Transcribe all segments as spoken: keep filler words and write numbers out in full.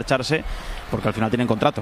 marcharse porque al final tienen contrato.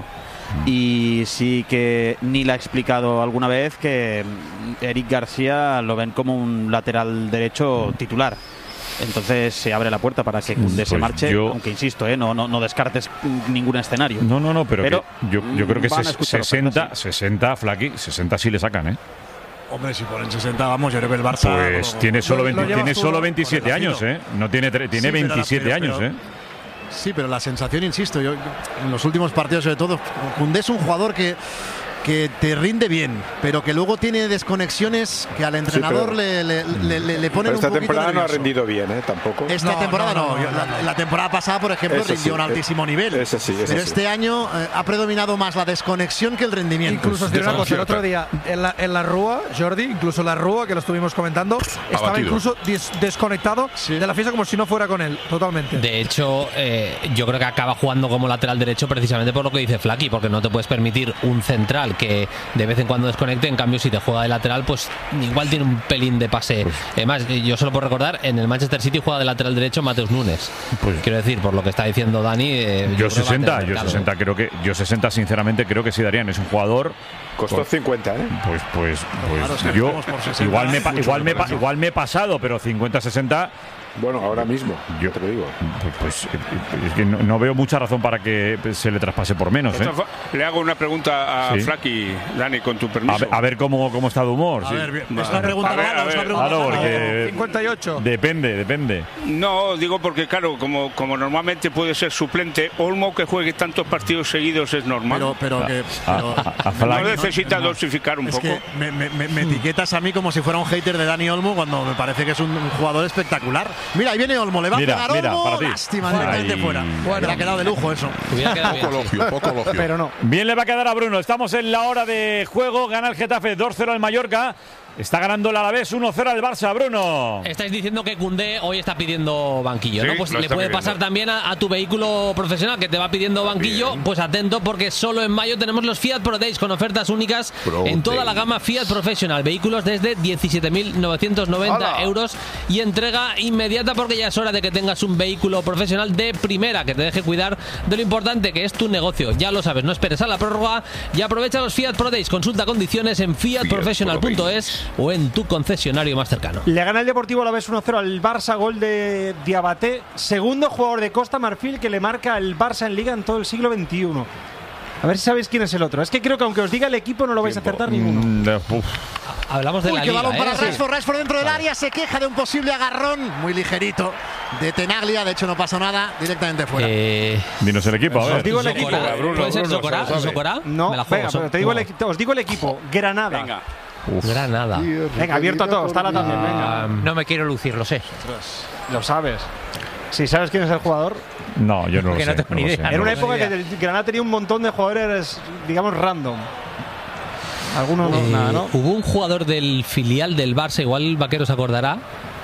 Y sí que Neil ha explicado alguna vez que Eric García lo ven como un lateral derecho titular. Entonces se abre la puerta para que Koundé pues se marche, yo, aunque insisto, ¿eh? no, no, no descartes ningún escenario. No, no, no, pero, pero que yo, yo creo que sesenta, sesenta, Flaky, sesenta sí le sacan, ¿eh? Hombre, si ponen sesenta, vamos, yo creo que el Barça... Pues lo, tiene solo, lo, veinte, lo tiene tú, solo veintisiete años, ¿eh? No tiene, tiene sí, veintisiete pero, años, pero, ¿eh? Sí, pero la sensación, insisto, yo en los últimos partidos sobre todo, Koundé es un jugador que... que te rinde bien, pero que luego tiene desconexiones que al entrenador sí, pero, le, le, le, le ponen un poquito nervioso. Esta temporada no ha rendido bien, ¿eh? Tampoco. Esta no, temporada no. no, no, no. no, no. La, la temporada pasada, por ejemplo, eso rindió sí, a un altísimo eh, nivel. Ese sí, ese pero sí. este año eh, ha predominado más la desconexión que el rendimiento. Incluso os diré una cosa, el otro día en la, en la Rúa, Jordi, incluso la Rúa, que lo estuvimos comentando, estaba Abatido. incluso des, desconectado sí. de la fiesta como si no fuera con él, totalmente. De hecho, eh, yo creo que acaba jugando como lateral derecho precisamente por lo que dice Flaky, porque no te puedes permitir un central que de vez en cuando desconecte. En cambio, si te juega de lateral, pues igual tiene un pelín de pase. Además, yo solo por recordar, en el Manchester City juega de lateral derecho Mateus Nunes. Pues, quiero decir, por lo que está diciendo Dani. Eh, yo, yo sesenta, yo sesenta, creo que yo sesenta, sinceramente, creo que sí darían. Es un jugador. Costó pues, cincuenta, ¿eh? Pues, pues, pues claro, si yo sesenta, igual me, igual me, mucho, igual me he pasado, pero cincuenta, sesenta. Bueno, ahora mismo, yo te lo digo. Pues, pues es que no, no veo mucha razón para que se le traspase por menos, ¿eh? Le hago una pregunta a sí. Flaky, Dani, con tu permiso. A ver, a ver cómo, cómo está de humor. A sí. ver, es una pregunta rara, es una pregunta claro, porque cincuenta y ocho. Depende, depende. No, digo porque, claro, como, como normalmente puede ser suplente, Olmo que juegue tantos partidos seguidos es normal. Pero, pero que pero, a, a, a no necesita no, dosificar un es poco. Que me, me, me, me etiquetas a mí como si fuera un hater de Dani Olmo cuando me parece que es un, un jugador espectacular. Mira, ahí viene Olmo. Le va mira, a pegar mira, Olmo, para ti. lástima, directamente Ay. fuera. Bueno, le ha quedado de lujo eso. Poco elogio, poco elogio. Pero no. Bien le va a quedar a Bruno. Estamos en la hora de juego. Gana el Getafe dos cero al Mallorca. Está ganando el Alavés uno cero al Barça, Bruno. Estáis diciendo que Koundé hoy está pidiendo banquillo, sí, ¿no? Pues le puede pidiendo. pasar también a, a tu vehículo profesional que te va pidiendo banquillo. Bien. Pues atento, porque solo en mayo tenemos los Fiat Pro Days con ofertas únicas Pro en toda Days. La gama Fiat Professional. Vehículos desde diecisiete mil novecientos noventa Hola. Euros y entrega inmediata, porque ya es hora de que tengas un vehículo profesional de primera que te deje cuidar de lo importante que es tu negocio. Ya lo sabes, no esperes a la prórroga y aprovecha los Fiat Pro Days. Consulta condiciones en fiat professional punto es o en tu concesionario más cercano. Le gana el Deportivo Alavés uno cero al Barça, gol de Diabaté, segundo jugador de Costa Marfil que le marca el Barça en Liga en todo el siglo veintiuno. A ver si sabéis quién es el otro. Es que creo que aunque os diga el equipo no lo vais a acertar ninguno. Mm, Hablamos de Uy, la qué Liga, balón ¿eh? para Sí. Rashford, Rashford dentro del área, se queja de un posible agarrón muy ligerito de Tenaglia, de hecho no pasa nada, directamente fuera. Eh, Dinos el equipo, a ver. Os digo el equipo. ¿Puede ser Socorá? ¿Socorá? No, Me la juego, venga, so pero te digo no. el, os digo el equipo. Granada. Venga. Uf. Granada. Venga, abierto a todos, está la también, venga. Um, no me quiero lucir, lo sé. Lo sabes. Si sabes quién es el jugador. No, yo no lo Que sé. no tengo ni lo idea. sé, Era no una lo época sé. que el Granada tenía un montón de jugadores, digamos, random. Algunos no, Eh, nada, ¿no? Hubo un jugador del filial del Barça, igual el Vaquero se acordará.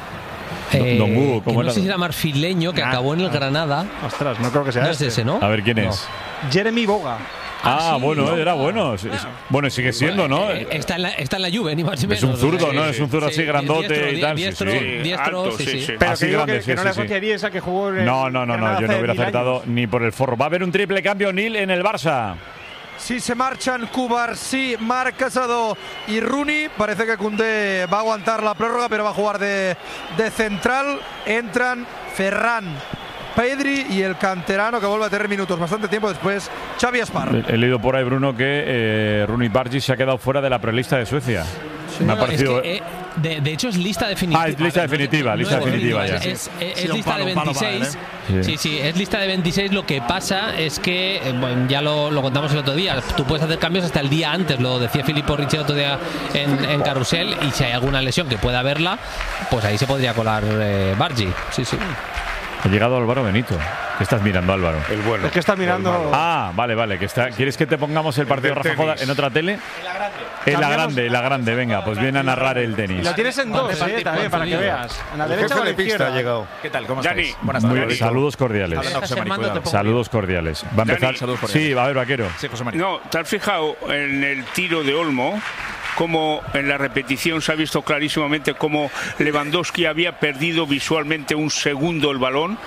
Eh, Don Hugo, ¿cómo no era? sé si era marfileño, que Nah, acabó en el no. Granada. Ostras, no creo que sea No este. es ese, ¿no? A ver quién No. es. Jeremy Boga. Ah, Ah, sí, bueno, no. era bueno. Sí, sí. Bueno, sigue siendo, ¿no? Eh, está, en la, está en la Juve, ni más ni menos. Es un zurdo, O sea, ¿no? que- Es un zurdo así sí, grandote diestro, y tal. Sí, Diestro, sí. diestro, Alto, sí, sí, sí. sí. Pero Así que digo grande, que, sí, que no sí, le sí. asociaría esa que jugó en el No, no, no, no. Granada Yo no hace hubiera mil acertado años. ni por el forro. Va a haber un triple cambio, Nil, en el Barça. Si se marchan Cubarsí, Marc Casado y Rooney, parece que Koundé va a aguantar la prórroga, pero va a jugar de, de central. Entran Ferran, Pedri y el canterano que vuelve a tener minutos, bastante tiempo después, Xavi Aspar. He, he leído por ahí, Bruno, que eh, Rooney Bargi se ha quedado fuera de la prelista de Suecia. Me ha No, parecido. es que, eh, de, de hecho es lista definitiva. Ah, es lista A ver, definitiva, no lista es definitiva ya. Es, es, es Sí, un lista palo, de un palo para veintiséis. él, ¿eh? Sí, sí, es lista de veintiséis. Lo que pasa es que, eh, bueno, ya lo, lo contamos el otro día, tú puedes hacer cambios hasta el día antes, lo decía Filippo Ricci el otro día en, en Carrusel, y si hay alguna lesión que pueda haberla, pues ahí se podría colar eh, Bargi. Sí, sí. Ha llegado Álvaro Benito. ¿Qué estás mirando, Álvaro? El bueno. Es que está mirando. Ah, vale, vale. Que está, ¿quieres que te pongamos el partido de Rafa Joda en otra tele? En la grande. En la grande, en la grande. Venga, pues viene a narrar el tenis. Lo tienes en dos, eh, también, para que veas. En la El derecha o jefe en la de pista izquierda. ha llegado. ¿Qué tal? ¿Cómo Dani. estáis? Buenas Muy tardes. bien, saludos cordiales. Habla José Mari, cuidado. Saludos cordiales. Va a empezar. Dani. Saludos cordiales. Sí, va a ver, Vaquero. Sí, José Mari. No, ¿te has fijado en el tiro de Olmo? Como en la repetición se ha visto clarísimamente cómo Lewandowski había perdido visualmente un segundo el balón.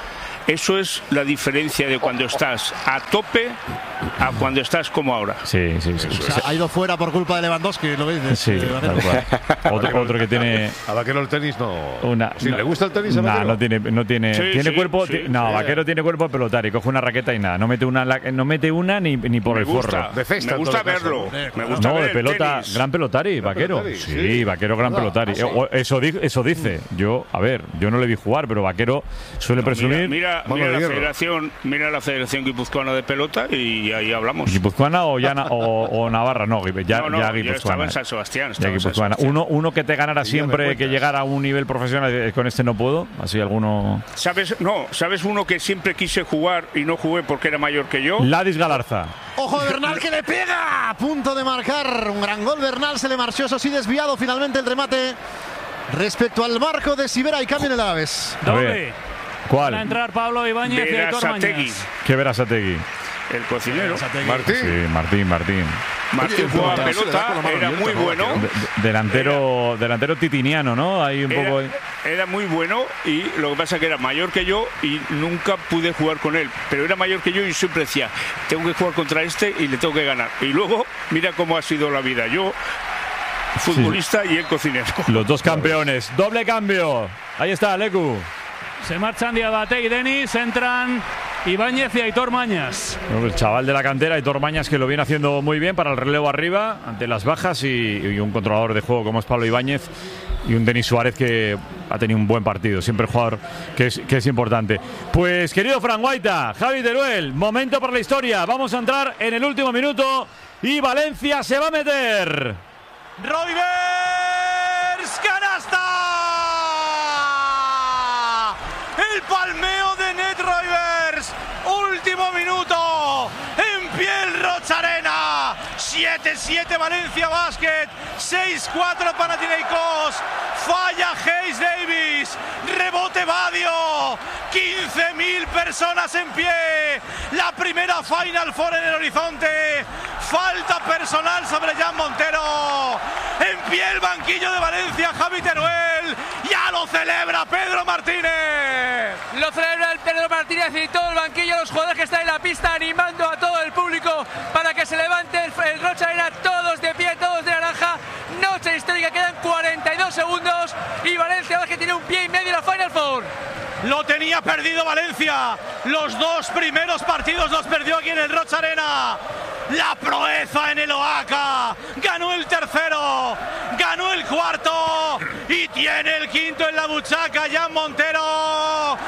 Eso es la diferencia de cuando estás a tope a cuando estás como ahora. Sí, sí, sí. O sea, ha ido fuera por culpa de Lewandowski, ¿lo veis? Sí, tal cual. Otro, otro que tiene... A Vaquero el tenis no... Una, ¿Sí, no, ¿Le gusta el tenis a nah, Vaquero? no tiene, no tiene, Sí, tiene sí, cuerpo... sí, ti- no, sí, Vaquero ya. tiene cuerpo de pelotario, coge una raqueta y nada. No mete una, no mete una ni, ni por Me el gusta, forro. De cesta, me en gusta todo caso. verlo. Eh, Me gusta No, ver de el pelota, tenis. gran pelotari, Vaquero. pelotari, Sí, sí. Vaquero, gran Ah, pelotari. sí. Eh, o- Eso, di- eso dice. Yo, a ver, yo no le vi jugar, pero Vaquero suele presumir. Mira, mira, Mano mira de la hierro. federación, mira la Federación Guipuzcoana de Pelota y ahí hablamos. ¿Guipuzcoana o, ya, na- o, o Navarra? No, ya, no, no, ya yo estaba Guipuzcoana. en San Sebastián. Ya estaba en San Guipuzcoana. Sebastián. Uno, uno que te ganara me siempre, que cuentas. llegara a un nivel profesional, eh, con este no puedo. Así alguno. ¿Sabes? No, ¿sabes uno que siempre quise jugar y no jugué porque era mayor que yo? Ladis Galarza. Ojo de Bernal que le pega. A punto de marcar un gran gol. Bernal se le marchó, eso sí, desviado finalmente el remate respecto al marco de Sibera y cambio en el Alavés. A ver, Doble. ¿cuál? Va a entrar Pablo Ibáñez y Aitor Berasategui, Mañas. ¿Qué verás a Tegui? el cocinero. Martín. Sí, Martín, Martín. Martín Oye, jugaba pero se le da pelota, con la mano era abierta, muy ¿no? bueno. De- de- delantero, delantero titiniano, ¿no? Ahí un poco. Era, era muy bueno y lo que pasa es que era mayor que yo y nunca pude jugar con él. Pero era mayor que yo y siempre decía, tengo que jugar contra este y le tengo que ganar. Y luego, mira cómo ha sido la vida. Yo, futbolista y él cocinero. Los dos campeones. Doble cambio. Ahí está, Lecu. Se marchan Diabate y Denis, entran Ibáñez y Aitor Mañas. El chaval de la cantera, Aitor Mañas, que lo viene haciendo muy bien para el relevo arriba, ante las bajas, y, y un controlador de juego como es Pablo Ibáñez, y un Denis Suárez que ha tenido un buen partido, siempre jugador que es, que es importante. Pues, querido Fran Guaita, Javi Teruel, momento para la historia. Vamos a entrar en el último minuto y Valencia se va a meter. Roivers, canasta. El palmeo de Net Roivers. Último minuto. En pie el Rocharena. siete siete Valencia Basket. seis cuatro Panathinaikos. Falla Hayes Davis. Rebote Badio. quince mil personas en pie. La primera Final Four en el horizonte. Falta personal sobre Jan Montero. En pie el banquillo de Valencia, Javi Teruel. Ya lo celebra Pedro Martínez. Lo celebra el Pedro Martínez y todo el banquillo, los jugadores que están en la pista animando a todo el público para que se levante el, el Rocha Arena, todos de pie, todos de naranja. Noche histórica, quedan cuarenta y dos segundos y Valencia que tiene un pie y medio en la Final Four. Lo tenía perdido Valencia. Los dos primeros partidos los perdió aquí en el Rocha Arena. La proeza en el Oaxaca. Ganó el tercero. Ganó el cuarto. Y tiene el quinto en la buchaca. Jan Montero.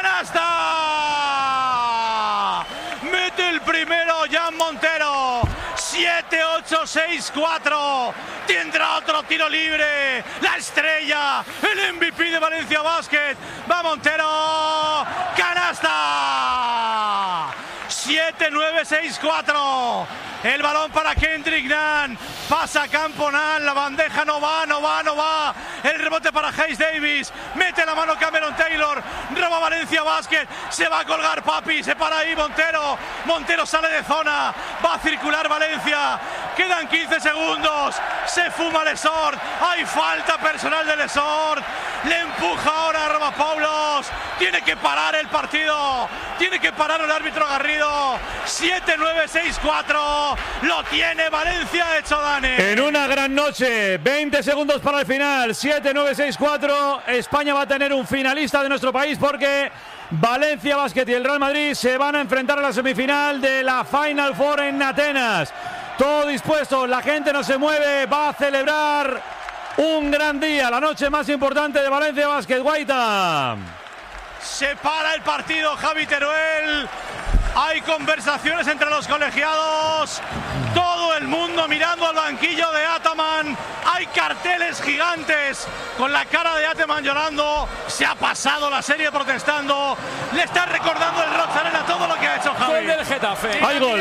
¡Canasta! Mete el primero Jan Montero. siete ocho seis cuatro. Tendrá otro tiro libre. La estrella. El M V P de Valencia Basket. Va Montero. ¡Canasta! siete nueve seis cuatro. El balón para Kendrick Nunn. Pasa Campo Nunn. La bandeja no va, no va, no va. El rebote para Hayes Davis. Mete la mano Cameron Taylor. Roba Valencia Basket. Se va a colgar Papi. Se para ahí Montero. Montero sale de zona. Va a circular Valencia. Quedan quince segundos. Se fuma Lesort. Hay falta personal de Lesort. Le empuja ahora a Roma Paulos. Tiene que parar el partido. Tiene que parar el árbitro Garrido. siete nueve seis cuatro. Lo tiene Valencia hecho Dane. En una gran noche, veinte segundos para el final, siete nueve seis cuatro. España va a tener un finalista de nuestro país porque Valencia Basket y el Real Madrid se van a enfrentar a la semifinal de la Final Four en Atenas. Todo dispuesto, la gente no se mueve, va a celebrar un gran día, la noche más importante de Valencia Basket. Guaita. Se para el partido, Javi Teruel. Hay conversaciones entre los colegiados. Todo el mundo mirando al banquillo de Ataman. Hay carteles gigantes con la cara de Ataman llorando. Se ha pasado la serie protestando. Le está recordando el Rocha Arena todo lo que ha hecho Javi. Gol del Getafe. ¡Hay gol!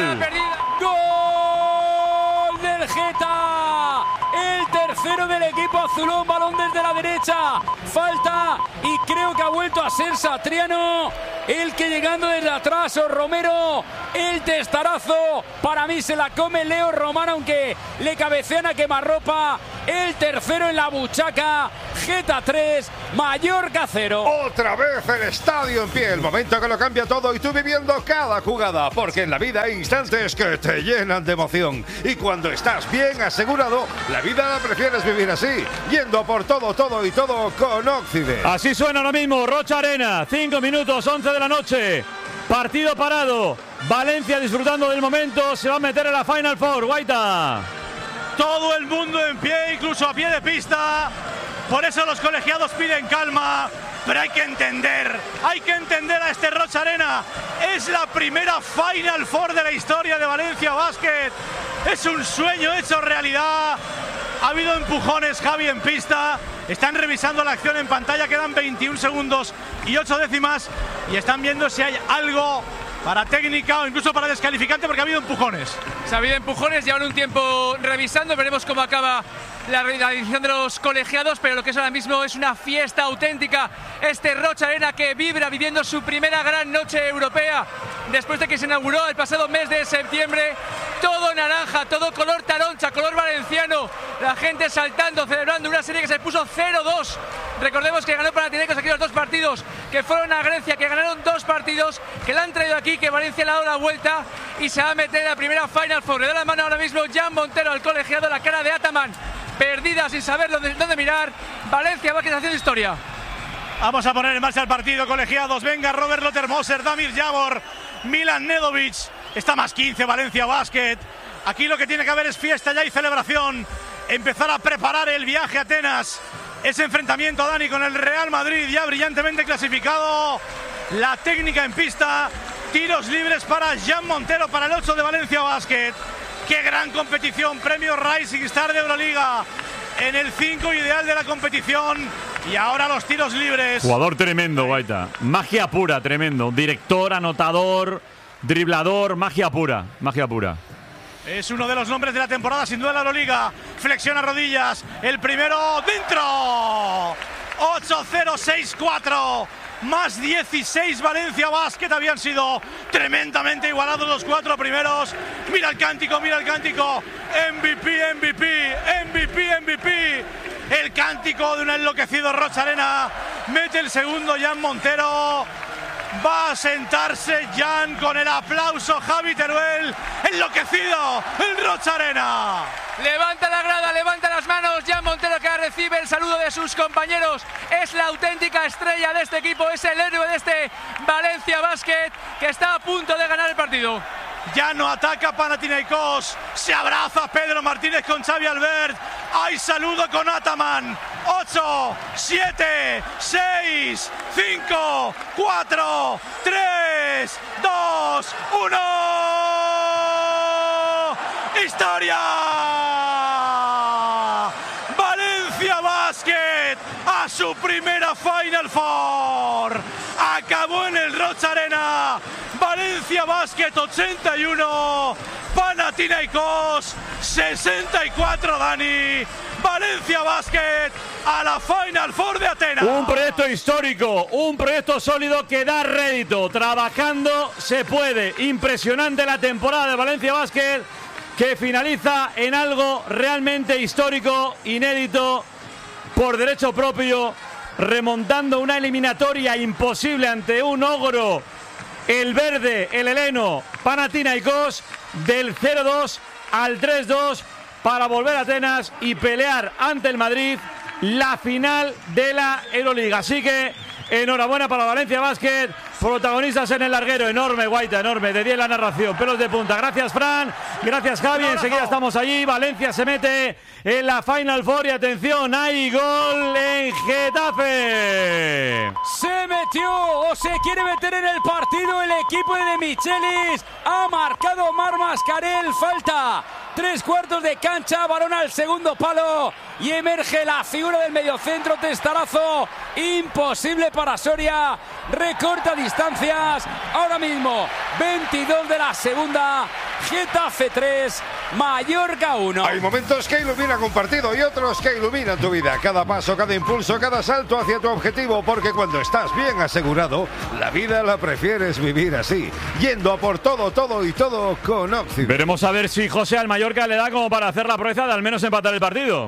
¡Gol del Geta! El tercero del equipo azulón, balón desde la derecha. Falta y creo que ha vuelto a ser Satriano el que llegando desde atrás, o Romero, el testarazo. Para mí se la come Leo Román, aunque le cabecean a quemarropa. el tercero en la buchaca. Geta tres, Mallorca cero. Otra vez el estadio en pie, el momento que lo cambia todo y tú viviendo cada jugada, porque en la vida hay instantes que te llenan de emoción y cuando estás bien asegurado, la vida la prefieres vivir así, yendo por todo, todo y todo con Occident. Así suena ahora mismo Rocha Arena, cinco minutos, once de la noche, partido parado, Valencia disfrutando del momento, se va a meter en la Final Four. Guaita. Todo el mundo en pie, incluso a pie de pista. Por eso los colegiados piden calma, pero hay que entender, hay que entender a este Rocha Arena. Es la primera Final Four de la historia de Valencia Basket. Es un sueño hecho realidad. Ha habido empujones, Javi, en pista. Están revisando la acción en pantalla, quedan veintiún segundos y ocho décimas. Y están viendo si hay algo para técnica o incluso para descalificante, porque ha habido empujones. Se ha habido empujones, llevan un tiempo revisando, veremos cómo acaba la edición de los colegiados, pero lo que es ahora mismo es una fiesta auténtica. Este Rocha Arena que vibra viviendo su primera gran noche europea después de que se inauguró el pasado mes de septiembre. Todo naranja, todo color taroncha, color valenciano. La gente saltando, celebrando una serie que se puso cero dos. Recordemos que ganó Panathinaikos aquí los dos partidos, que fueron a Grecia, que ganaron dos partidos, que la han traído aquí, que Valencia le ha dado la vuelta y se va a meter en la primera Final Four. Le da la mano ahora mismo Jan Montero al colegiado, la cara de Ataman perdida sin saber dónde, dónde mirar. Valencia va haciendo historia. Vamos a poner en marcha el partido, colegiados. Venga, Robert Lotermoser, Damir Javor, Milan Nedovic. Está más quince Valencia Basket. Aquí lo que tiene que haber es fiesta ya y celebración. Empezar a preparar el viaje a Atenas. Ese enfrentamiento, Dani, con el Real Madrid, ya brillantemente clasificado. La técnica en pista. Tiros libres para Jan Montero, para el ocho de Valencia Basket. ¡Qué gran competición! Premio Rising Star de Euroliga en el cinco ideal de la competición. Y ahora los tiros libres. Jugador tremendo, Guaita. Magia pura, tremendo. Director, anotador, driblador, magia pura. Magia pura. Es uno de los nombres de la temporada, sin duda, de la Euroliga. Flexiona rodillas. El primero dentro. ocho cero seis cuatro. Más dieciséis Valencia Basket. Habían sido tremendamente igualados los cuatro primeros. Mira el cántico, mira el cántico. M V P, M V P, M V P, M V P. El cántico de un enloquecido Rocha Arena. Mete el segundo Jan Montero. Va a sentarse Jan con el aplauso. Javi Teruel, enloquecido en Rocha Arena. Levanta la grada, levanta las manos. Jan Montero, que recibe el saludo de sus compañeros. Es la auténtica estrella de este equipo. Es el héroe de este Valencia Basket, que está a punto de ganar el partido. Ya no ataca Panathinaikos. Se abraza Pedro Martínez con Xavi Albert. Hay saludo con Ataman. ocho, siete, seis, cinco, cuatro, tres, dos, uno. ¡Historia! Valencia Basket a su primera Final Four. Acabó en el Rocha Arena. Valencia Basket ochenta y uno, Panathinaikos sesenta y cuatro, Dani. Valencia Basket a la Final Four de Atenas. Un proyecto histórico, un proyecto sólido que da rédito. Trabajando se puede. Impresionante la temporada de Valencia Basket, que finaliza en algo realmente histórico, inédito, por derecho propio, remontando una eliminatoria imposible ante un ogro, el verde, el heleno, Panathinaikos, del cero dos al tres dos para volver a Atenas y pelear ante el Madrid la final de la Euroliga. Así que enhorabuena para Valencia Basket, protagonistas en el larguero. Enorme, Guaita, enorme, de diez la narración, pelos de punta. Gracias, Fran, gracias, Javi. Enseguida estamos allí. Valencia se mete en la Final Four y atención, hay gol en Getafe. Se metió o se quiere meter en el partido el equipo de Michelis. Ha marcado Mar Mascarell. Falta tres cuartos de cancha, balón al segundo palo y emerge la figura del mediocentro, Testarazo. Imposible para Soria, recorta distancias. Ahora mismo veintidós de la segunda, Getafe tres, Mallorca uno. Hay momentos que iluminan un partido y otros que iluminan tu vida. Cada paso, cada impulso, cada salto hacia tu objetivo, porque cuando estás bien asegurado, la vida la prefieres vivir así, yendo a por todo, todo y todo con Occident. Veremos a ver si José al Mallorca le da como para hacer la proeza de al menos empatar el partido.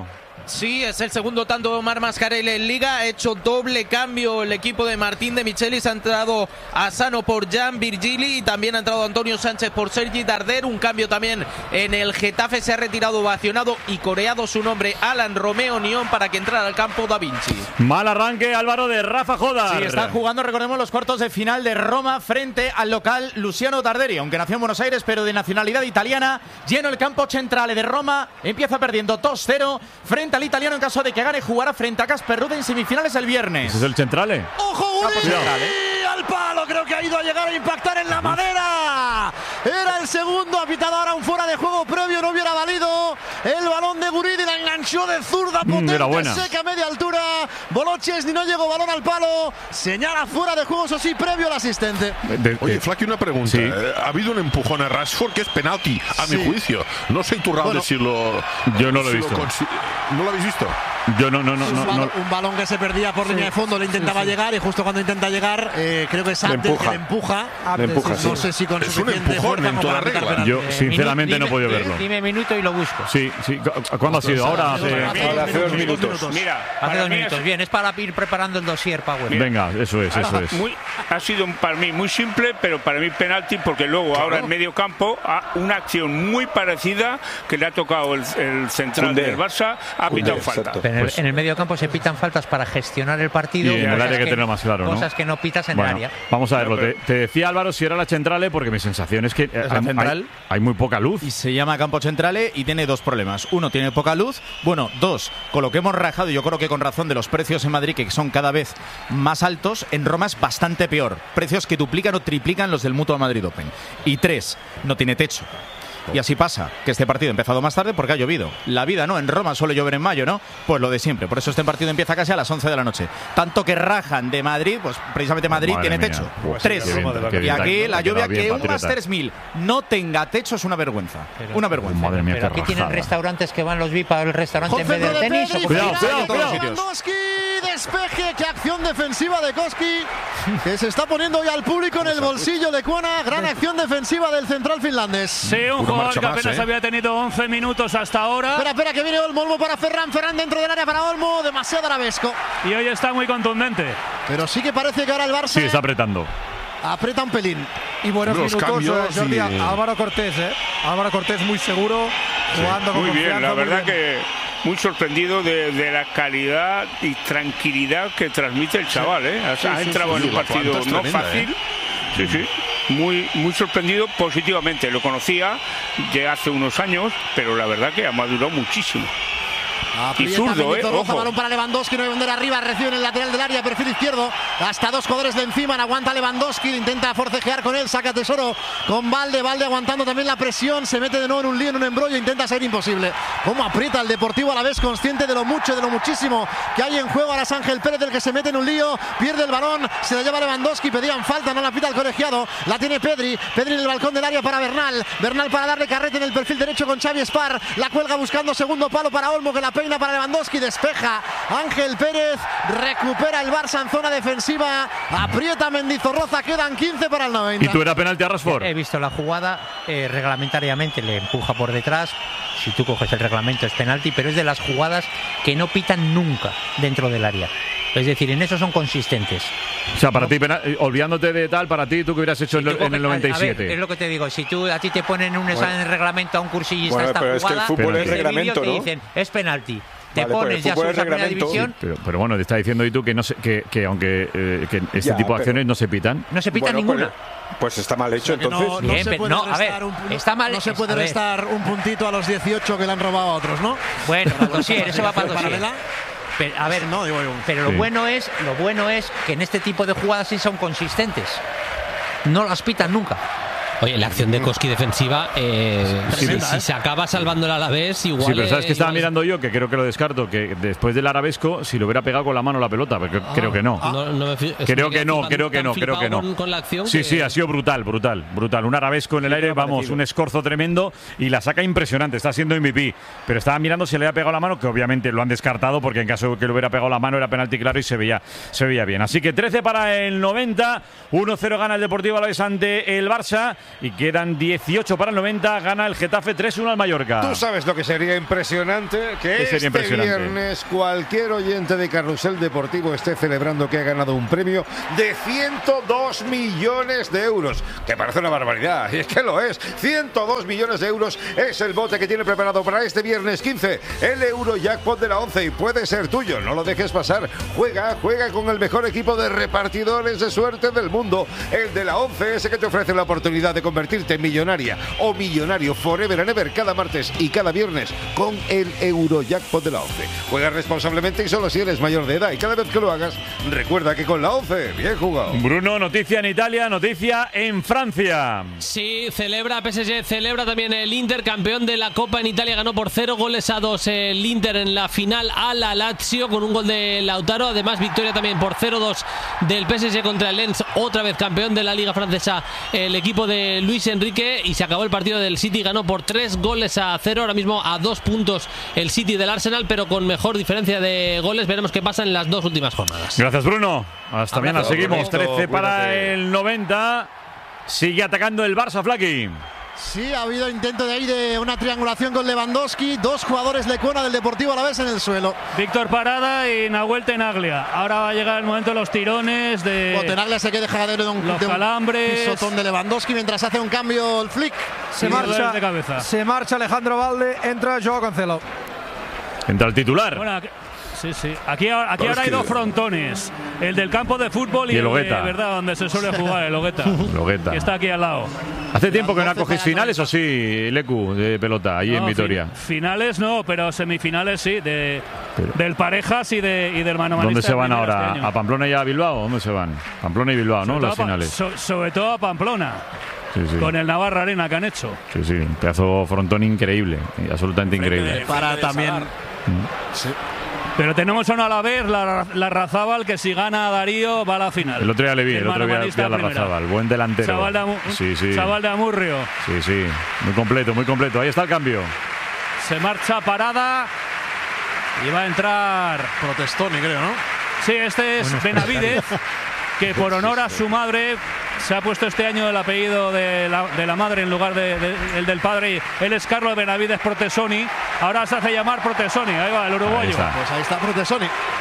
Sí, es el segundo tanto de Omar Mascarell en Liga. Ha hecho doble cambio el equipo de Martín de Michelis. Ha entrado Asano por Jan Virgili y también ha entrado Antonio Sánchez por Sergi Darder. Un cambio también en el Getafe. Se ha retirado ovacionado y coreado su nombre Alan Romeo Nión para que entrara al campo Da Vinci. Mal arranque, Álvaro, de Rafa Jodar. Sí, están jugando, recordemos, los cuartos de final de Roma frente al local Luciano Darderi, aunque nació en Buenos Aires, pero de nacionalidad italiana. Lleno el campo Centrale de Roma. Empieza perdiendo dos cero frente al italiano. En caso de que gane, jugará frente a Casper Ruud en semifinales el viernes. ¿Ese es el Centrale? ¡Ojo, Guri! Al palo, creo que ha ido a llegar a impactar en la madera. Era el segundo, ha pitado ahora un fuera de juego previo, no hubiera valido. El balón de Guridi la enganchó de zurda potente, mm, seca a media altura. Boloches ni no llegó balón al palo. Señala fuera de juego, eso sí, previo al asistente. De, Oye, Flaqui, una pregunta. ¿Sí? Ha habido un empujón a Rashford que es penalti, a sí. mi juicio. No soy turrado bueno, de si lo... Yo no lo he si visto. Lo ¿No lo habéis visto? Yo no, no, no. Un, no, balón, no. un balón que se perdía por sí, línea de fondo, le intentaba sí, sí. llegar y justo cuando intenta llegar, eh, creo que es Abdel que le empuja. Le empuja sí, sí. No sé si con es suficiente fuerza en toda regla. Yo, sinceramente, eh, no he podido dime, verlo. Dime minuto y lo busco. Sí, sí. ¿Cuándo ha sido? Ahora hace... Ahora hace dos minutos. Mira, hace dos minutos. Bien, es para ir preparando el dossier, Power. Venga, eso es, eso es. Muy, ha sido para mí muy simple, pero para mí penalti, porque luego claro. ahora en medio campo una acción muy parecida que le ha tocado el, el central Cundé. del Barça, ha pitado falta. Pero en, el, pues, en el medio campo se pitan faltas para gestionar el partido. Y en el área que, que tenerlo más claro, ¿no? Cosas que no pitas en bueno, el área. Vamos a verlo. Te, te decía, Álvaro, si era la Centrale, porque mi sensación es que es hay, central, hay, hay muy poca luz. Y se llama campo Centrale y tiene dos problemas. Uno, tiene poca luz. Bueno, dos, con lo que hemos rajado, yo creo que con razón de los precios en Madrid, que son cada vez más altos, en Roma es bastante peor. Precios que duplican o triplican los del Mutua Madrid Open. Y tres, no tiene techo. Y así pasa, que este partido ha empezado más tarde porque ha llovido. La vida, ¿no? En Roma suele llover en mayo, ¿no? Pues lo de siempre. Por eso este partido empieza casi a las once de la noche. Tanto que rajan de Madrid, pues precisamente Madrid Madre tiene mía. techo. Pues Tres. Bien, y aquí la lluvia, que un Masters mil no tenga techo es una vergüenza. Pero, una vergüenza. Madre mía, pero aquí rajada. Tienen restaurantes que van los V I P al restaurante en vez del tenis. Pedri, cuidado, cuidado, cuidado. Lewandowski, despeje, qué acción defensiva de Koski, que se está poniendo ya al público en el bolsillo de Kuona. Gran acción defensiva del central finlandés. Sí, un jugador que apenas más, ¿eh? había tenido once minutos hasta ahora. Espera, espera, que viene Olmo, Olmo para Ferran, Ferran dentro del área para Olmo, demasiado arabesco. Y hoy está muy contundente. Pero sí que parece que ahora el Barça... Sí, está apretando. Aprieta un pelín. Y buenos Los minutos, eh, Jordi, y... Álvaro Cortés, ¿eh? Álvaro Cortés muy seguro, sí, jugando con muy bien, la verdad bien. que muy sorprendido de, de la calidad y tranquilidad que transmite el chaval, ¿eh? Ha, sí, ha sí, entrado sí, en un partido no tremenda, fácil. ¿eh? Sí, sí. Muy, muy sorprendido positivamente. Lo conocía de hace unos años, pero la verdad que ha madurado muchísimo. Aprieta, y zurdo, eh, ojo. Balón para Lewandowski, no hay bandera arriba, recibe en el lateral del área, perfil izquierdo, hasta dos jugadores de encima, aguanta Lewandowski, intenta forcejear con él, saca Tesoro con Valde, Valde aguantando también la presión, se mete de nuevo en un lío, en un embrollo, intenta ser imposible. Cómo aprieta el Deportivo a la vez, consciente de lo mucho, de lo muchísimo que hay en juego. Ahora es Ángel Pérez el que se mete en un lío, pierde el balón, se la lleva Lewandowski, pedían falta, no la pita el colegiado, la tiene Pedri, Pedri en el balcón del área para Bernal, Bernal para darle carrete en el perfil derecho con Xavi Spar, la cuelga buscando segundo palo para Olmo, que la peina para Lewandowski, despeja Ángel Pérez, recupera el Barça en zona defensiva, aprieta Mendizorroza, quedan quince para el noventa. ¿Y tú era penalti a Rashford? He visto la jugada, eh, reglamentariamente le empuja por detrás, si tú coges el reglamento es penalti, pero es de las jugadas que no pitan nunca dentro del área. Es decir, en eso son consistentes. O sea, para no. ti, penal, olvidándote de tal, para ti, ¿tú qué hubieras hecho si en, en el noventa y siete? A ver, es lo que te digo, si tú a ti te ponen un examen bueno. en reglamento a un cursillista bueno, esta pero jugada, es que el fútbol en es reglamento, te ¿no? dicen, es penalti. Te vale, pones ya sobre la primera división. Sí, pero, pero bueno, te está diciendo y tú que no se, que, que aunque eh, que este ya, tipo de pero, acciones no se pitan. No se pita bueno, ninguna. Pues, pues está mal hecho, o sea, entonces. No, no, Bien, se puede no, a ver, un, está mal, no se puede es, restar un puntito a los dieciocho que le han robado a otros, ¿no? Bueno, para dossier, eso va para dossier. Pero, a ver, no, digo, digo. pero lo sí. bueno es, lo bueno es que en este tipo de jugadas sí son consistentes. No las pitan nunca. Oye, la acción de Koski defensiva, eh, Tremenda, si, ¿eh? si se acaba salvando el Alavés, igual. Sí, pero sabes que estaba igual mirando yo, que creo que lo descarto, que después del arabesco, si lo hubiera pegado con la mano la pelota, porque ah, creo que no. Ah, no, no me fío, creo que no, creo que no, creo que no. Con, con la acción sí, que... sí, ha sido brutal, brutal, brutal. Un arabesco en el sí, aire, vamos, parecido. Un escorzo tremendo y la saca impresionante, está siendo M V P. Pero estaba mirando si le había pegado la mano, que obviamente lo han descartado, porque en caso de que le hubiera pegado la mano era penalti claro y se veía, se veía bien. Así que trece para el noventa, uno cero gana el Deportivo Alavés ante el Barça. y quedan dieciocho para el noventa. Gana el Getafe tres uno al Mallorca. Tú sabes lo que sería impresionante, que este impresionante? viernes cualquier oyente de Carrusel Deportivo esté celebrando que ha ganado un premio de ciento dos millones de euros, que parece una barbaridad, y es que lo es. ciento dos millones de euros es el bote que tiene preparado para este viernes quince, el Eurojackpot de la once, y puede ser tuyo. No lo dejes pasar. Juega, juega con el mejor equipo de repartidores de suerte del mundo, el de la once, ese que te ofrece la oportunidad de convertirte en millonaria o millonario forever and ever cada martes y cada viernes con el Eurojackpot de la once. Juega responsablemente y solo si eres mayor de edad, y cada vez que lo hagas, recuerda que con la once, bien jugado. Bruno, noticia en Italia, noticia en Francia. Sí, celebra P S G, celebra también el Inter, campeón de la Copa en Italia, ganó por cero goles a dos el Inter en la final a la Lazio con un gol de Lautaro. Además, victoria también por cero dos del P S G contra el Lens, otra vez campeón de la Liga Francesa el equipo de Luis Enrique, y se acabó el partido del City, ganó por tres goles a cero, ahora mismo a dos puntos el City del Arsenal, pero con mejor diferencia de goles. Veremos qué pasa en las dos últimas jornadas. Gracias, Bruno. Hasta mañana. Seguimos. trece para el noventa. Sigue atacando el Barça, Flaky. Sí, ha habido intento de ahí de una triangulación con Lewandowski. Dos jugadores Lecuona del Deportivo Alavés en el suelo. Víctor Parada y Nahuel Tenaglia. Ahora va a llegar el momento de los tirones de... O Tenaglia se que deja de un, los de un calambres. pisotón de Lewandowski mientras hace un cambio el Flick. Se marcha, de cabeza. se marcha Alejandro Valde, entra Joao Cancelo. Entra el titular. Bueno, sí, sí. Aquí, aquí ahora hay dos frontones. El del campo de fútbol y, y el, el de verdad, donde se suele jugar, el Ogueta. Logueta. Que está aquí al lado. ¿Hace tiempo que no acoges finales o sí, Lecu, de pelota, ahí no, en Vitoria? Fin, finales no, pero semifinales sí, de, pero, del Parejas y, de, y del Mano ¿Dónde se van ahora? Este ¿A Pamplona y a Bilbao? ¿Dónde se van? Pamplona y Bilbao, ¿no? Las finales. So, sobre todo a Pamplona. Sí, sí. Con el Navarra Arena que han hecho. Sí, sí, un pedazo frontón increíble, absolutamente increíble. Para también... Sí. Pero tenemos a un Alavés, la, la Razábal, que si gana Darío va a la final. El otro día le vi, el, el otro día vi a la Razábal, buen delantero. Chaval de, Amu sí, sí. Chaval de Amurrio. Sí, sí, muy completo, muy completo. Ahí está el cambio. Se marcha Parada y va a entrar... Protestoni, creo, ¿no? Sí, este es bueno, Benavidez, que por honor a su madre se ha puesto este año el apellido de la, de la madre en lugar de, de, el del padre. Él es Carlos Benavidez Protesoni. Ahora se hace llamar Protesoni. Ahí va el uruguayo. Ahí pues ahí está Protesoni.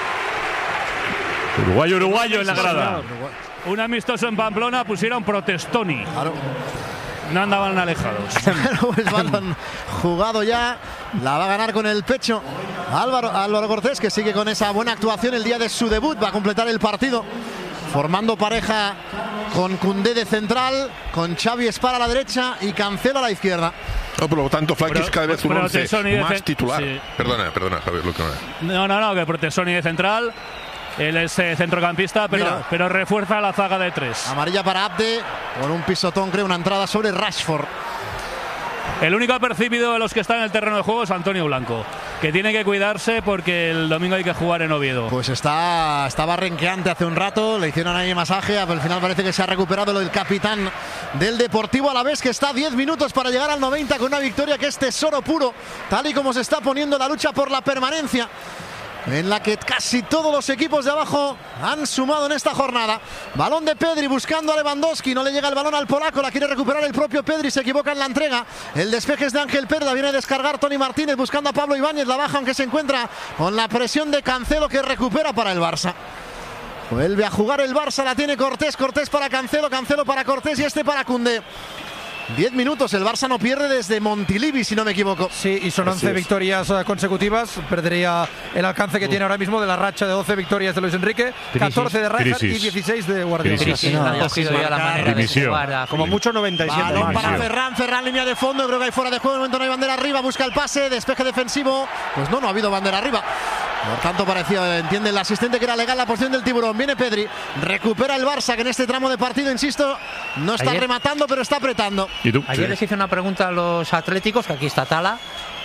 Uruguayo, uruguayo en la grada. Un amistoso en Pamplona pusieron Protestoni. Claro. No andaban alejados. Pues balón jugado ya. La va a ganar con el pecho Álvaro, Álvaro Cortés, que sigue con esa buena actuación el día de su debut. Va a completar el partido, formando pareja con Koundé de central, con Xavi Espar a la derecha y Cancelo a la izquierda. No, por lo tanto, Flaky es cada vez un once más titular. Sí. Perdona, perdona, Javier. Lo que no, no, no, que Protesoni de central. Él es eh, centrocampista, pero, pero refuerza la zaga de tres. Amarilla para Abde, con un pisotón, creo, una entrada sobre Rashford. El único apercibido de los que están en el terreno de juego es Antonio Blanco, que tiene que cuidarse porque el domingo hay que jugar en Oviedo. Pues está, estaba renqueante hace un rato, le hicieron ahí masaje, pero al final parece que se ha recuperado el capitán del Deportivo Alavés, que está a diez minutos para llegar al noventa con una victoria que es tesoro puro, tal y como se está poniendo la lucha por la permanencia, en la que casi todos los equipos de abajo han sumado en esta jornada. Balón de Pedri buscando a Lewandowski, no le llega el balón al polaco, la quiere recuperar el propio Pedri, se equivoca en la entrega. El despeje es de Ángel Perda, viene a descargar Toni Martínez buscando a Pablo Ibáñez, la baja aunque se encuentra con la presión de Cancelo, que recupera para el Barça. Vuelve a jugar el Barça, la tiene Cortés, Cortés para Cancelo, Cancelo para Cortés y este para Koundé. Diez minutos, el Barça no pierde desde Montilivi, si no me equivoco. Sí, y son once victorias consecutivas. Perdería el alcance que uh. tiene ahora mismo de la racha de doce victorias de Luis Enrique, catorce de Rijkaard y dieciséis de Guardiola. Crisis. No, no, cogido ya la manera de jugar. Como mucho noventa y siete. Balón para Ferran, Ferran línea de fondo, creo que hay fuera de juego, de momento no hay bandera arriba, busca el pase, despeje defensivo. Pues no, no ha habido bandera arriba. Por tanto, parecía, entiende el asistente, que era legal la posición del tiburón. Viene Pedri, recupera el Barça, que en este tramo de partido, insisto, no está Ayer, rematando, pero está apretando. ¿Y tú? Ayer sí. les hice una pregunta a los Atléticos, que aquí está Tala,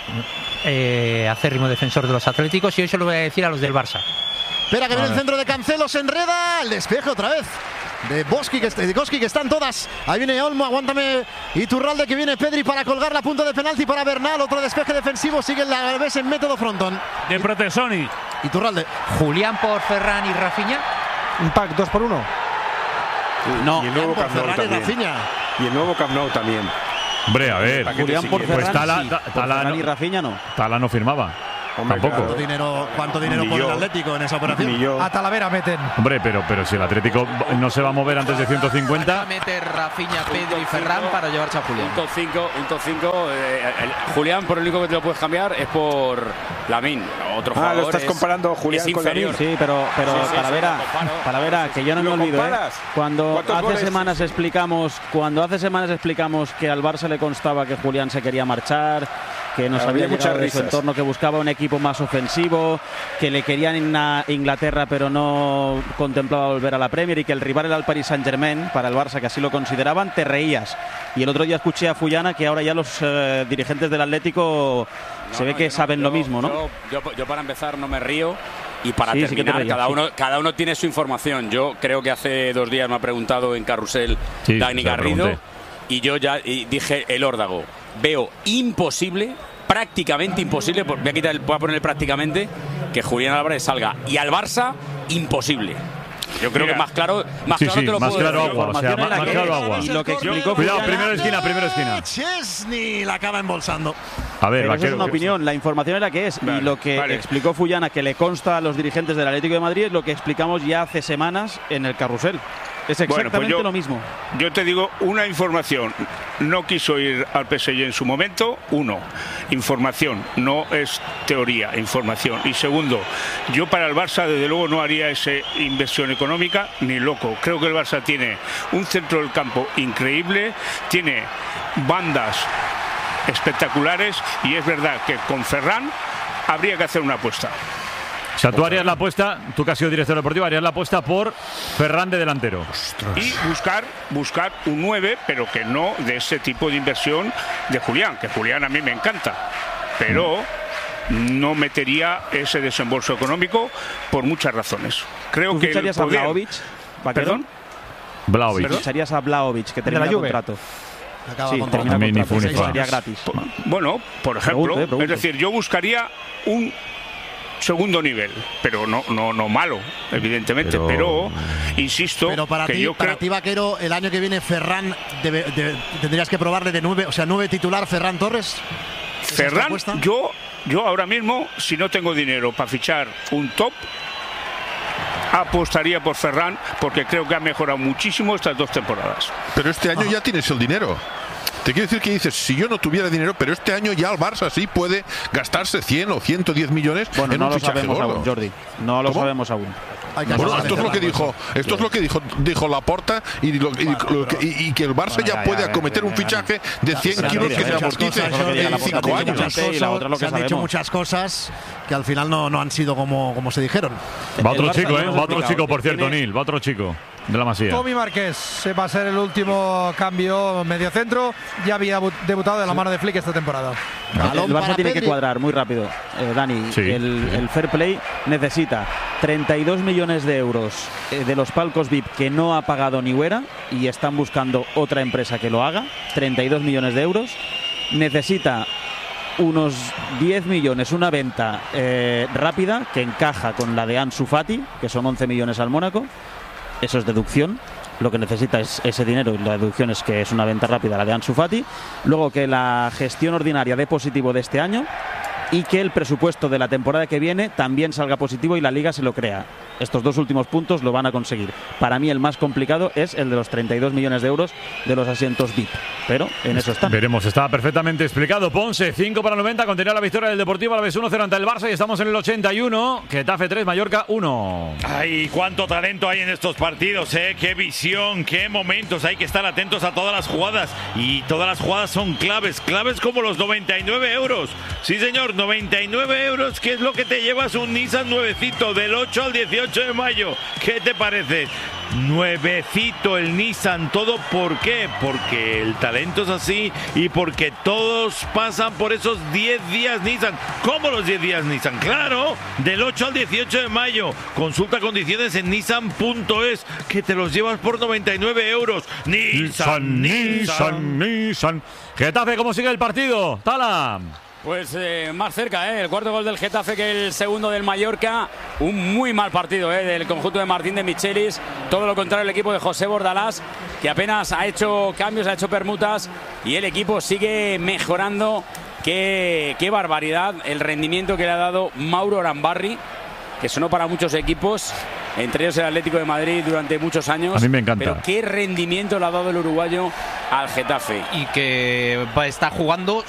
eh, acérrimo defensor de los Atléticos, y hoy se lo voy a decir a los del Barça. Espera que viene el centro de Cancelo, se enreda, el despeje otra vez de Boski, que, de Koski, que están todas. Ahí viene Olmo, aguántame Iturralde, que viene Pedri para colgar la punta de penalti para Bernal. Otro despeje defensivo, sigue el Alavés en método frontón. De Protesoni. Iturralde. Julián por Ferran y Rafinha. Un pack dos por uno. No, y luego por Ferran y Rafinha. Y el nuevo Camp Nou también. Hombre, a ver. Julián por pues Ferran, Tala, sí. Ta- Por Tala Ferran no- y Rafinha no. Tala no firmaba. Hombre, Tampoco. ¿Cuánto dinero, cuánto dinero pone el Atlético en esa operación? A Talavera meten. Hombre, pero, pero si el Atlético no se va a mover antes de ciento cincuenta. Meter Rafinha, Pedri y Ferran para llevarse a Julián. Un top cinco, un top cinco. Eh, el- Julián, por el único que te lo puedes cambiar es por Lamine. Otro Ah, jugador lo estás es- comparando Julián es con inferior. Lamine. Sí, pero, pero Sí, sí, sí, Talavera, lo comparo. Talavera, que yo no me ¿Lo olvido, ¿eh? comparas? Cuando ¿Cuántos hace goles? semanas explicamos, cuando hace semanas explicamos que al Barça le constaba que Julián se quería marchar, que nos Había había muchas llegado de su risas. entorno, que buscaba un equipo más ofensivo, que le querían en a Inglaterra pero no contemplaba volver a la Premier y que el rival era el Paris Saint-Germain para el Barça, que así lo consideraban, te reías. Y el otro día escuché a Fullana que ahora ya los eh, dirigentes del Atlético No, se ve no, que yo no, saben yo- lo mismo, ¿no? Yo, yo- yo para empezar no me río y para Sí, sí que te terminar, reías, cada, sí. uno, cada uno tiene su información. Yo creo que hace dos días me ha preguntado en Carrusel Sí, Dani se lo Garrido pregunté. y yo ya y dije el órdago. Veo imposible, prácticamente imposible, voy a, quitar el, voy a poner prácticamente, que Julián Álvarez salga. Y al Barça, imposible. Yo creo Mira. que más claro, más Sí, claro sí, te lo más puedo claro decir. agua, o sea, más- más claro agua. Y lo que explicó Cuidado, Fullana- primera esquina, primera esquina. Chesney la acaba embolsando. A ver, Pero esa es vaquero. una opinión, la información era que es. Vale, y lo que vale. explicó Fullana, que le consta a los dirigentes del Atlético de Madrid, es lo que explicamos ya hace semanas en el carrusel. Es Bueno, pues exactamente yo- lo mismo. Yo te digo una información. No quiso ir al P S G en su momento. Uno, información, no es teoría, información. Y segundo, yo para el Barça desde luego no haría esa inversión económica ni loco. Creo que el Barça tiene un centro del campo increíble, tiene bandas espectaculares y es verdad que con Ferran habría que hacer una apuesta. O sea, tú harías la apuesta, tú que has sido director deportivo, harías la apuesta por Ferran de delantero. Y buscar, buscar un nueve, pero que no de ese tipo de inversión de Julián, que Julián a mí me encanta, pero no metería ese desembolso económico por muchas razones. Creo ¿Tú que el ficharías a poder- Vlahovic? Vaquero? ¿Perdón? Vlahovic. ¿Tú ficharías a Vlahovic, que ¿De la termina Juve? contrato? Acaba Sí, contrato. termina A mí ni contrato. fu ni Sí, fa. sería gratis. Bueno, por ejemplo, Pregunto, eh, pregunto. es decir, yo buscaría un segundo nivel, pero no no no malo, evidentemente, Pero- pero, insisto Pero para que ti, yo para creo ti, Vaquero, el año que viene Ferran debe- debe- tendrías que probarle de nueve, o sea, nueve titular Ferran Torres. ¿Esa es tu Ferran, apuesta? yo, yo ahora mismo, si no tengo dinero para fichar un top, apostaría por Ferran porque creo que ha mejorado muchísimo estas dos temporadas. Pero este año ya tienes el dinero. Te quiero decir que dices, si yo no tuviera dinero, pero este año ya el Barça sí puede gastarse cien o ciento diez millones Bueno, en no un lo fichaje sabemos gordo. aún, Jordi. No lo ¿Cómo? sabemos aún. Hay que Bueno, acabar de esto es lo que Ferran, dijo, esto es lo que dijo, dijo Laporta y, lo- y lo que- y- y que el Barça Bueno, ya ya, puede ya, acometer ya, un ya, fichaje de cien ya, kilos ya, que ya, se ya, amortice cosas, Jordi, Jordi, ya, la en Porta cinco tiene años. muchas cosas, y la otra es lo Se que han dicho sabemos. muchas cosas que al final no, no han sido como, como se dijeron. Va otro El Barça chico, ya ¿eh? hemos Va otro explicado, chico, por cierto, tiene- Nil. Va otro chico de la Masía. Tommy Márquez se va a ser el último cambio mediocentro. Ya había bu- debutado de la mano de Flick esta temporada. Balón El Barça para tiene que Pedri. cuadrar muy rápido, eh, Dani. Sí, el, sí. el fair play necesita treinta y dos millones de euros eh, de los palcos V I P que no ha pagado ni Huera y están buscando otra empresa que lo haga. treinta y dos millones de euros. Necesita unos diez millones, una venta eh, rápida que encaja con la de Ansu Fati, que son once millones al Mónaco. Eso es deducción. Lo que necesita es ese dinero y la deducción es que es una venta rápida, la de Ansu Fati. Luego que la gestión ordinaria dé positivo de este año y que el presupuesto de la temporada que viene también salga positivo y la Liga se lo crea. Estos dos últimos puntos lo van a conseguir. Para mí el más complicado es el de los treinta y dos millones de euros de los asientos V I P. Pero en eso están. Veremos, está perfectamente explicado. Ponce, cinco para noventa, continúa la victoria del Deportivo Alavés uno cero ante el Barça y estamos en el ochenta y uno. Getafe tres, Mallorca uno. Ay, cuánto talento hay en estos partidos, ¿eh? Qué visión, qué momentos. Hay que estar atentos a todas las jugadas. Y todas las jugadas son claves, claves como los noventa y nueve euros. Sí, señor, noventa y nueve euros, que es lo que te llevas un Nissan nuevecito del ocho al dieciocho de mayo. ¿Qué te parece? Nuevecito el Nissan, ¿todo por qué? Porque el talento es así y porque todos pasan por esos diez días Nissan. ¿Cómo los diez días Nissan? Claro, del ocho al dieciocho de mayo. Consulta condiciones en nissan punto es, que te los llevas por noventa y nueve euros. Nissan, Nissan, Nissan, Nissan. Getafe, ¿cómo sigue el partido? Tala. Pues eh, más cerca, ¿eh? El cuarto gol del Getafe que el segundo del Mallorca. Un muy mal partido ¿eh? del conjunto de Martín de Michelis. Todo lo contrario el equipo de José Bordalás, que apenas ha hecho cambios, ha hecho permutas y el equipo sigue mejorando. Qué, qué barbaridad el rendimiento que le ha dado Mauro Arambarri, que sonó para muchos equipos, entre ellos el Atlético de Madrid durante muchos años. A mí me encanta. Pero qué rendimiento le ha dado el uruguayo al Getafe. Y que está jugando